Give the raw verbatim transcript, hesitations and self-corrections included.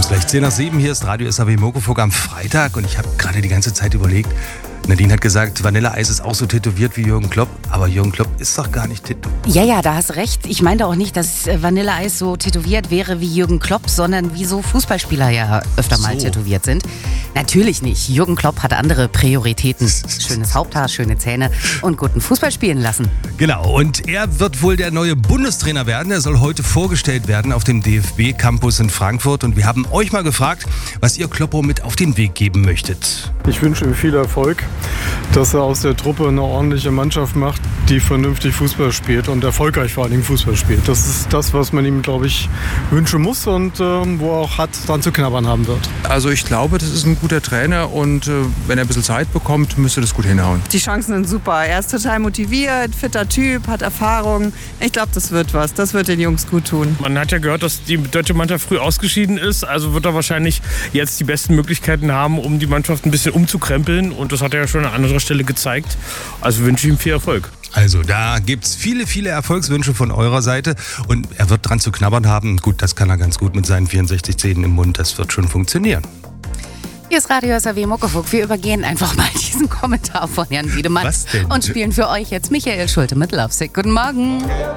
Gleich zehn nach sieben, hier ist Radio S A W Muckefuck am Freitag und ich habe gerade die ganze Zeit überlegt, Nadine hat gesagt, Vanilleeis ist auch so tätowiert wie Jürgen Klopp, aber Jürgen Klopp ist doch gar nicht tätowiert. Ja, ja, da hast du recht. Ich meinte auch nicht, dass Vanilleeis so tätowiert wäre wie Jürgen Klopp, sondern wie so Fußballspieler ja öfter so. mal tätowiert sind. Natürlich nicht. Jürgen Klopp hat andere Prioritäten. Schönes Haupthaar, schöne Zähne und guten Fußball spielen lassen. Genau, und er wird wohl der neue Bundestrainer werden. Er soll heute vorgestellt werden auf dem D F B-Campus in Frankfurt. Und wir haben euch mal gefragt, was ihr Kloppo mit auf den Weg geben möchtet. Ich wünsche ihm viel Erfolg, dass er aus der Truppe eine ordentliche Mannschaft macht, die vernünftig Fußball spielt und erfolgreich vor allen Dingen Fußball spielt. Das ist das, was man ihm, glaube ich, wünschen muss und äh, wo er auch hat, dran zu knabbern haben wird. Also ich glaube, das ist ein guter Trainer und äh, wenn er ein bisschen Zeit bekommt, müsste das gut hinhauen. Die Chancen sind super. Er ist total motiviert, fitter Typ, hat Erfahrung. Ich glaube, das wird was. Das wird den Jungs gut tun. Man hat ja gehört, dass die deutsche Mannschaft früh ausgeschieden ist. Also wird er wahrscheinlich jetzt die besten Möglichkeiten haben, um die Mannschaft ein bisschen umzukrempeln. Und das hat er ja schon an anderer Stelle gezeigt. Also wünsche ich ihm viel Erfolg. Also da gibt's viele, viele Erfolgswünsche von eurer Seite und er wird dran zu knabbern haben. Gut, das kann er ganz gut mit seinen vierundsechzig Zähnen im Mund. Das wird schon funktionieren. Hier ist Radio S A W Muckefuck. Wir übergehen einfach mal diesen Kommentar von Herrn Wiedemann Was denn? und spielen für euch jetzt Michael Schulte mit Lovesick. Guten Morgen.